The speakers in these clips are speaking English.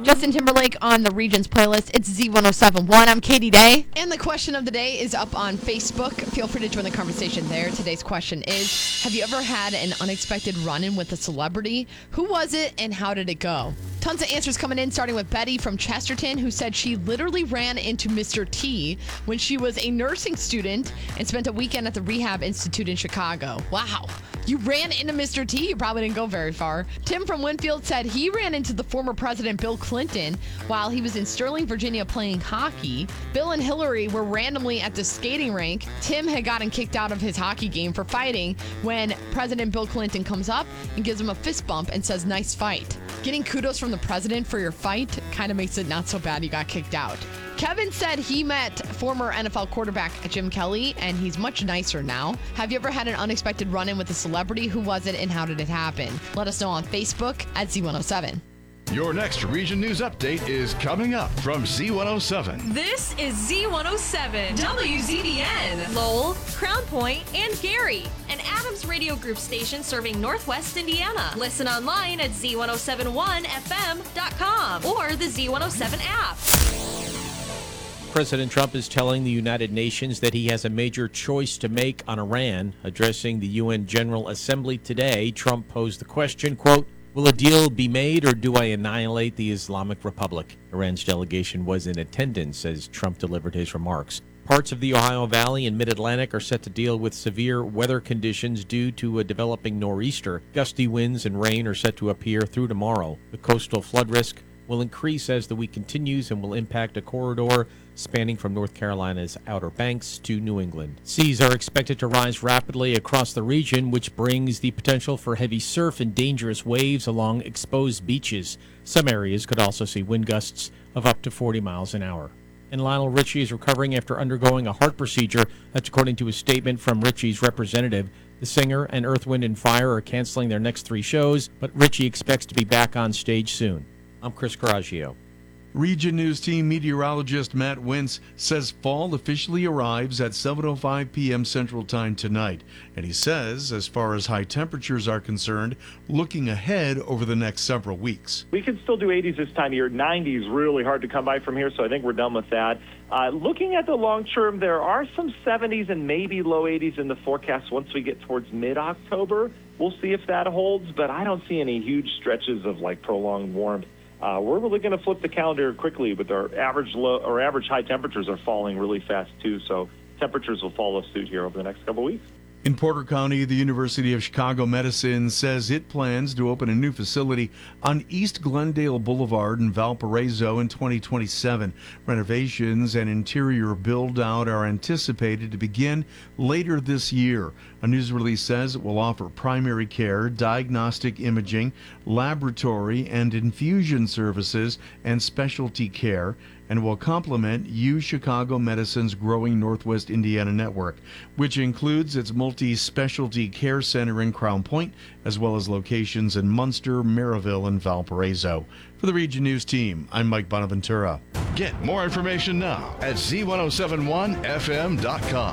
Justin Timberlake on the Regions playlist. It's Z1071. I'm Katie Day. And the question of the day is up on Facebook. Feel free to join the conversation there. Today's question is, have you ever had an unexpected run-in with a celebrity? Who was it and how did it go? Tons of answers coming in, starting with Betty from Chesterton, who said she literally ran into Mr. T when she was a nursing student and spent a weekend at the Rehab Institute in Chicago. Wow. You ran into Mr. T? You probably didn't go very far. Tim from Winfield said he ran into the former president Bill Clinton while he was in Sterling, Virginia playing hockey. Bill and Hillary were randomly at the skating rink. Tim had gotten kicked out of his hockey game for fighting when President Bill Clinton comes up and gives him a fist bump and says, "Nice fight." Getting kudos from the president for your fight kind of makes it not so bad you got kicked out. Kevin said he met former NFL quarterback Jim Kelly, and he's much nicer now. Have you ever had an unexpected run-in with a celebrity? Who was it, and how did it happen? Let us know on Facebook at Z107. Your next Region News Update is coming up from Z107. This is Z107, WZDN, Lowell, Crown Point, and Gary, an Adams Radio Group station serving Northwest Indiana. Listen online at Z1071FM.com or the Z107 app. President Trump is telling the United Nations that he has a major choice to make on Iran. Addressing the UN General Assembly today, Trump posed the question, quote, "Will a deal be made or do I annihilate the Islamic Republic?" Iran's delegation was in attendance as Trump delivered his remarks. Parts of the Ohio Valley and Mid-Atlantic are set to deal with severe weather conditions due to a developing nor'easter. Gusty winds and rain are set to appear through tomorrow. The coastal flood risk will increase as the week continues and will impact a corridor spanning from North Carolina's Outer Banks to New England. Seas are expected to rise rapidly across the region, which brings the potential for heavy surf and dangerous waves along exposed beaches. Some areas could also see wind gusts of up to 40 miles an hour. And Lionel Richie is recovering after undergoing a heart procedure. That's according to a statement from Richie's representative. The singer and Earth, Wind & Fire are canceling their next 3 shows, but Richie expects to be back on stage soon. I'm Chris Coraggio. Region News Team meteorologist Matt Wentz says fall officially arrives at 7:05 p.m. Central Time tonight. And he says, as far as high temperatures are concerned, looking ahead over the next several weeks. We can still do 80s this time of year. 90s really hard to come by from here, so I think we're done with that. Looking at the long term, there are some 70s and maybe low 80s in the forecast once we get towards mid-October. We'll see if that holds, but I don't see any huge stretches of prolonged warmth. We're really going to flip the calendar quickly, but our average high temperatures are falling really fast too. So temperatures will follow suit here over the next couple of weeks. In Porter County, the University of Chicago Medicine says it plans to open a new facility on East Glendale Boulevard in Valparaiso in 2027. Renovations and interior build-out are anticipated to begin later this year. A news release says it will offer primary care, diagnostic imaging, laboratory and infusion services, and specialty care, and will complement U Chicago Medicine's growing Northwest Indiana network, which includes its multi-specialty care center in Crown Point, as well as locations in Munster, Maryville, and Valparaiso. For the Region News Team, I'm Mike Bonaventura. Get more information now at Z1071FM.com.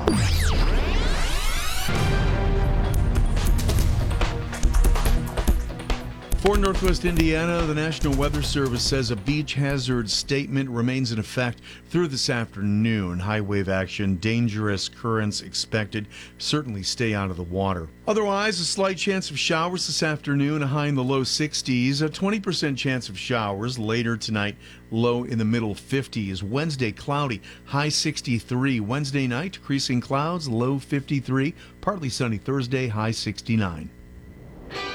For Northwest Indiana, the National Weather Service says a beach hazard statement remains in effect through this afternoon. High wave action, dangerous currents expected. Certainly stay out of the water. Otherwise, a slight chance of showers this afternoon, a high in the low 60s, a 20% chance of showers later tonight, low in the middle 50s. Wednesday, cloudy, high 63. Wednesday night, decreasing clouds, low 53. Partly sunny Thursday, high 69.